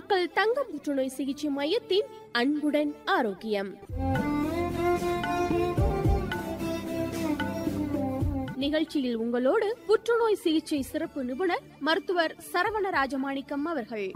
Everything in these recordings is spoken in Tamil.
நாமக்கல் தங்கம் புற்றுநோய் சிகிச்சை மையத்தின் அன்புடன் ஆரோக்கியம். நிகழ்ச்சியில் உங்களோடு புற்றுநோய் சிகிச்சை சிறப்பு நிபுணர் மருத்துவர் சரவண ராஜமாணிக்கம் அவர்கள்.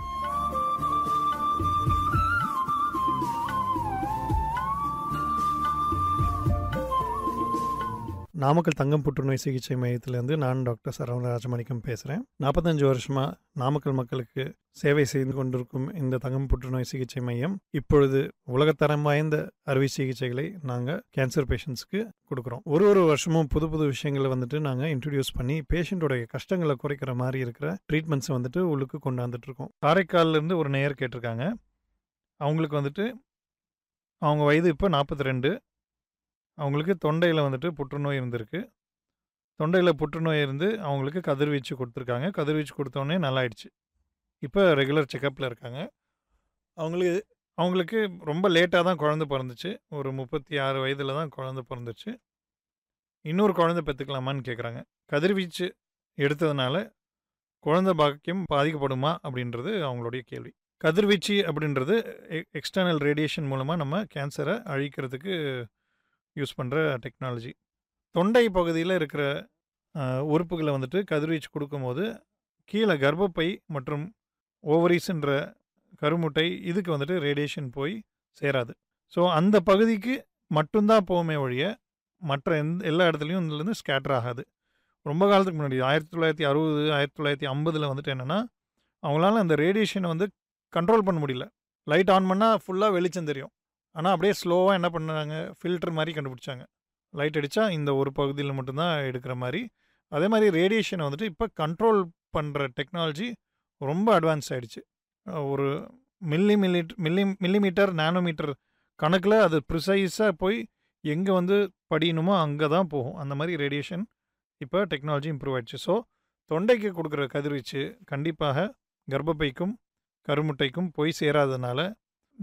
நாமக்கல் தங்கம் புற்றுநோய் சிகிச்சை மையத்திலேருந்து நான் டாக்டர் சரவண ராஜமாணிக்கம் பேசுகிறேன். 45 வருஷமாக நாமக்கல் மக்களுக்கு சேவை செய்து கொண்டிருக்கும் இந்த தங்கம் புற்றுநோய் சிகிச்சை மையம் இப்பொழுது உலகத்தரம் வாய்ந்த அறுவை சிகிச்சைகளை நாங்கள் கேன்சர் பேஷண்ட்ஸ்க்கு கொடுக்குறோம். ஒரு வருஷமும் புது புது விஷயங்களை நாங்கள் இன்ட்ரடியூஸ் பண்ணி பேஷண்ட்டோடைய கஷ்டங்களை குறைக்கிற மாதிரி இருக்கிற ட்ரீட்மெண்ட்ஸை உள்ளுக்கு கொண்டாந்துட்டு இருக்கோம். காரைக்காலிலேருந்து ஒரு நேயர் கேட்டிருக்காங்க. அவங்களுக்கு அவங்க வயது இப்போ 42. அவங்களுக்கு தொண்டையில் புற்றுநோய் இருந்திருக்கு. தொண்டையில் புற்றுநோய் இருந்து அவங்களுக்கு கதிர்வீச்சு கொடுத்துருக்காங்க. கதிர்வீச்சு கொடுத்தோடனே நல்லாயிடுச்சு. இப்போ ரெகுலர் செக்கப்பில் இருக்காங்க. அவங்களுக்கு ரொம்ப லேட்டாக தான் குழந்தை பிறந்துச்சு. ஒரு 36 வயதில் தான் குழந்தை பிறந்துச்சு. இன்னொரு குழந்தை பெற்றுக்கலாமான்னு கேட்குறாங்க. கதிர்வீச்சு எடுத்ததுனால குழந்தை பாக்கியம் பாதிக்கப்படுமா அப்படின்றது அவங்களுடைய கேள்வி. கதிர்வீச்சு அப்படின்றது எக்ஸ்டர்னல் ரேடியேஷன் மூலமாக நம்ம கேன்சரை அழிக்கிறதுக்கு யூஸ் பண்ணுற டெக்னாலஜி. தொண்டை பகுதியில் இருக்கிற உறுப்புகளை கதிர்வீச்சு கொடுக்கும்போது கீழே கர்ப்பப்பை மற்றும் ஓவரிஸ்ன்ற கருமுட்டை இதுக்கு ரேடியேஷன் போய் சேராது. ஸோ அந்த பகுதிக்கு மட்டும்தான் போகுமே ஒழிய மற்ற எல்லா இடத்துலையும் இதுலேருந்து ஸ்கேட்டர் ஆகாது. ரொம்ப காலத்துக்கு முன்னாடி 1960 1950 என்னென்னா அவங்களால அந்த ரேடியேஷனை கண்ட்ரோல் பண்ண முடியல. லைட் ஆன் பண்ணால் ஃபுல்லாக வெளிச்சம் தெரியும். ஆனால் அப்படியே ஸ்லோவாக என்ன பண்ணாங்க, ஃபில்டர் மாதிரி கண்டுபிடிச்சாங்க. லைட் அடித்தா இந்த ஒரு பகுதியில் மட்டும்தான் எடுக்கிற மாதிரி. அதே மாதிரி ரேடியேஷனை இப்போ கண்ட்ரோல் பண்ணுற டெக்னாலஜி ரொம்ப அட்வான்ஸ் ஆகிடுச்சு. ஒரு மில்லிமீட்டர் நானோமீட்டர் கணக்கில் அது ப்ரிசைஸாக போய் எங்கே படியணுமோ அங்கே தான் போகும். அந்த மாதிரி ரேடியேஷன் இப்போ டெக்னாலஜி இம்ப்ரூவ் ஆகிடுச்சு. ஸோ தொண்டைக்கு கொடுக்குற கதிர்வீச்சு கண்டிப்பாக கர்ப்பப்பைக்கும் கருமுட்டைக்கும் போய் சேராததுனால